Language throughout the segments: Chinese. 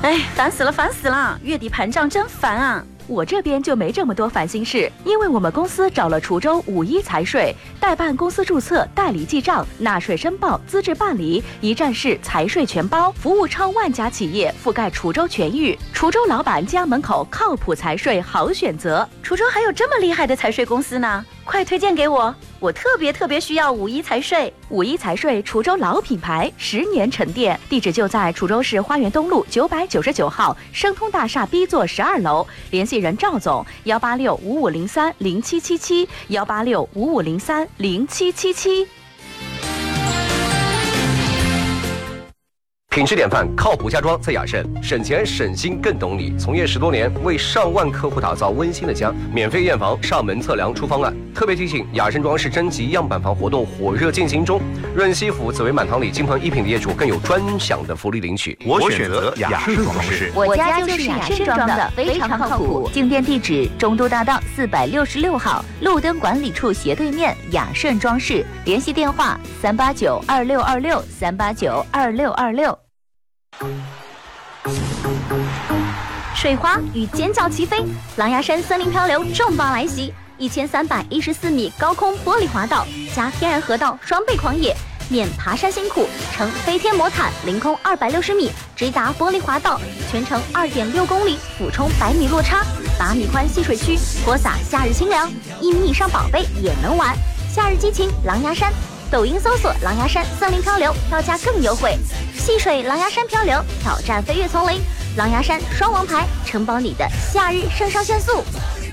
哎，烦死了！月底盘账真烦啊！ 我这边就没这么多烦心事，因为我们公司找了滁州5·1财税，代办公司注册、代理记账、纳税申报、资质办理，一站式财税全包，服务超万家企业，覆盖滁州全域。滁州老板家门口靠谱财税好选择。 滁州还有这么厉害的财税公司呢？快推荐给我！我特别需要5·1财税。 5·1财税，滁州老品牌，10年沉淀，地址就在滁州市花园东路999号生通大厦 B 座12楼，联系人赵总18655030777，18655030777。 品质典范，靠谱家装在雅盛，省钱省心更懂你。从业10多年，为上万客户打造温馨的家，免费验房、上门测量出方案。特别提醒，雅盛装饰征集样板房活动火热进行中，润西府、紫薇满堂里金鹏一品的业主更有专享的福利领取。 我选择雅盛装饰， 我家就是雅盛装的，非常靠谱。 进店地址：中都大道466号路灯管理处斜对面，雅盛装饰。联系电话3892626，3892626。 水花与尖叫齐飞，狼牙山森林漂流重磅来袭！1314米高空玻璃滑道加天然河道双倍狂野，免爬山辛苦，乘飞天魔毯凌空260米，直达玻璃滑道，全程2.6公里，俯冲100米落差，8米宽戏水区，泼洒夏日清凉，1米以上宝贝也能玩。夏日激情狼牙山，抖音搜索狼牙山森林漂流，票价更优惠。戏水狼牙山漂流，挑战飞跃丛林，狼牙山双王牌，承包你的夏日肾上腺素。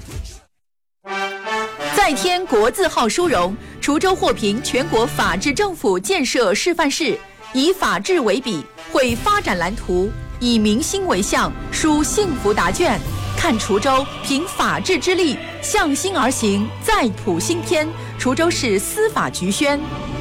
再添国字号殊荣，滁州获评全国法治政府建设示范市，以法治为笔，绘发展蓝图，以民心为向，书幸福答卷。看滁州凭法治之力向心而行，再谱新篇。滁州市司法局宣。